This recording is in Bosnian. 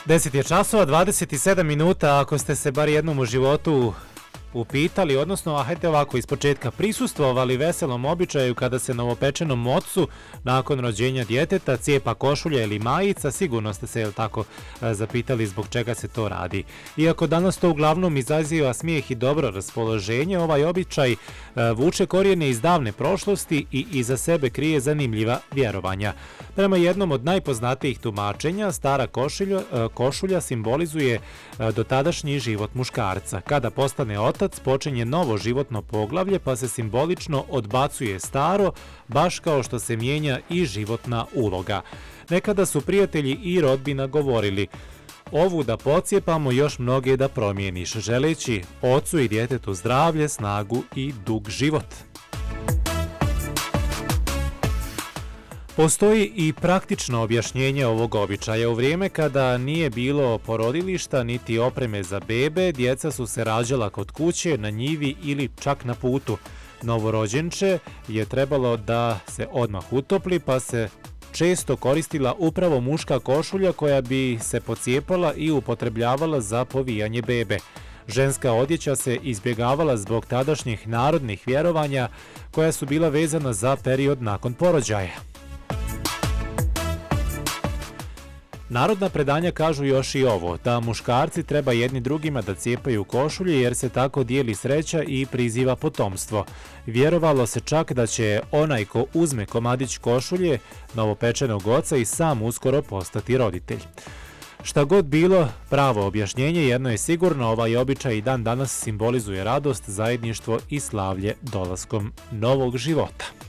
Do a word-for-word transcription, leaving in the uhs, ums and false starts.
deset je časova, dvadeset sedam minuta, ako ste se bar jednom u životu upitali, odnosno, a hajde ovako, iz početka prisustvovali veselom običaju kada se novopečenom ocu nakon rođenja djeteta cijepa košulja ili majica, sigurno ste se, jel tako, zapitali zbog čega se to radi. Iako danas to uglavnom izaziva smijeh i dobro raspoloženje, ovaj običaj vuče korijene iz davne prošlosti i iza sebe krije zanimljiva vjerovanja. Prema jednom od najpoznatijih tumačenja, stara košulja, košulja simbolizuje dotadašnji život muškarca. Kada postane otac, počinje novo životno poglavlje, pa se simbolično odbacuje staro, baš kao što se mijenja i životna uloga. Nekada su prijatelji i rodbina govorili: ovu da pocijepamo, još mnoge da promijeniš, želeći ocu i djetetu zdravlje, snagu i dug život. Postoji i praktično objašnjenje ovog običaja. U vrijeme kada nije bilo porodilišta niti opreme za bebe, djeca su se rađala kod kuće, na njivi ili čak na putu. Novorođenče je trebalo da se odmah utopli, pa se često koristila upravo muška košulja koja bi se pocijepala i upotrebljavala za povijanje bebe. Ženska odjeća se izbjegavala zbog tadašnjih narodnih vjerovanja koja su bila vezana za period nakon porođaja. Narodna predanja kažu još i ovo, da muškarci treba jedni drugima da cijepaju košulje jer se tako dijeli sreća i priziva potomstvo. Vjerovalo se čak da će onaj ko uzme komadić košulje novopečenog oca i sam uskoro postati roditelj. Šta god bilo, pravo objašnjenje jedno je sigurno, ovaj običaj i dan danas simbolizuje radost, zajedništvo i slavlje dolaskom novog života.